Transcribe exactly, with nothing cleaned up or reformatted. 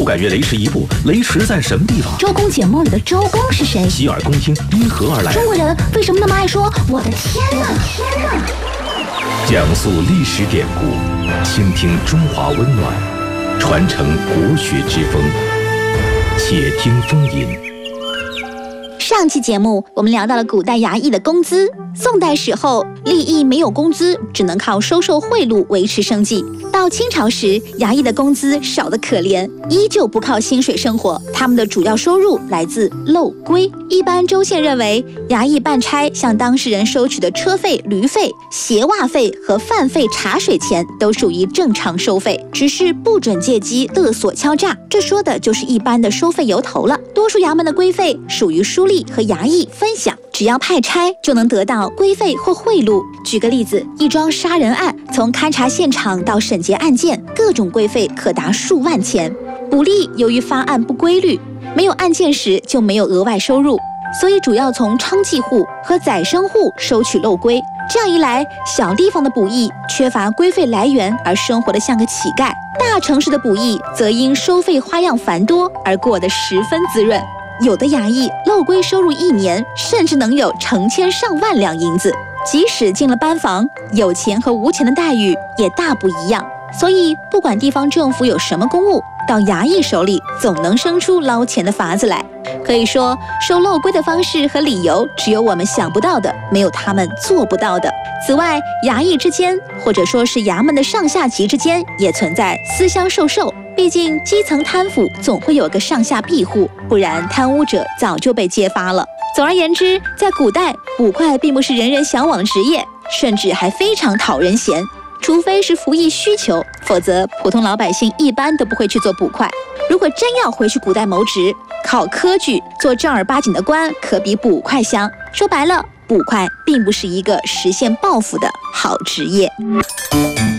不敢越雷池一步，雷池在什么地方？ 周公解梦里的周公是谁？ 洗耳恭听因何而来？ 中国人为什么那么爱说我的天哪？天哪！ 讲述历史典故，倾听中华温暖，传承国学之风。且听风吟。 上期节目我们聊到了古代衙役的工资。宋代时候，吏役没有工资，只能靠收受贿赂维持生计。到清朝时，衙役的工资少得可怜，依旧不靠薪水生活，他们的主要收入来自漏规。一般州县认为，衙役办差向当事人收取的车费、驴费、鞋袜费和饭费、茶水钱都属于正常收费，只是不准借机勒索敲诈，这说的就是一般的收费由头了。多数衙门的规费属于书吏和衙役分享，只要派差就能得到规费或贿赂。举个例子，一桩杀人案，从勘查现场到审结案件，各种规费可达数万钱。捕吏由于发案不规律，没有案件时就没有额外收入，所以主要从娼妓户和宰牲户收取漏规。这样一来，小地方的捕役缺乏规费来源而生活得像个乞丐，大城市的捕役则因收费花样繁多而过得十分滋润。有的衙役漏规收入一年甚至能有成千上万两银子，即使进了班房，有钱和无钱的待遇也大不一样。所以不管地方政府有什么公务，到衙役手里总能生出捞钱的法子来。可以说，收漏规的方式和理由只有我们想不到的，没有他们做不到的。此外，衙役之间或者说是衙门的上下级之间也存在私相授受，毕竟基层贪腐总会有个上下庇护，不然贪污者早就被揭发了。总而言之，在古代，捕快并不是人人向往的职业，甚至还非常讨人嫌。除非是服役需求，否则普通老百姓一般都不会去做捕快。如果真要回去古代谋职，靠科举做正儿八经的官，可比捕快香。说白了，捕快并不是一个实现抱负的好职业。